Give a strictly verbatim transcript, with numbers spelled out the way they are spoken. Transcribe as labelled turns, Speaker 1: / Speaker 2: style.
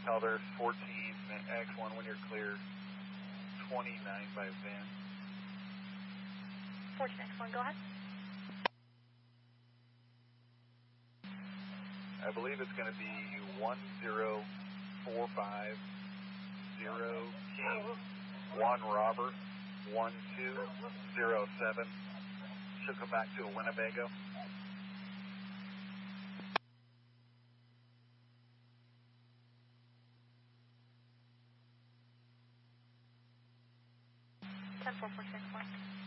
Speaker 1: Calder fourteen X one when you're clear, twenty-nine by van.
Speaker 2: fourteen X one, go ahead.
Speaker 1: I believe it's going to be one zero four five zero King, one Robert, one two zero seven. Should come back to a Winnebago.
Speaker 2: ten four four six one.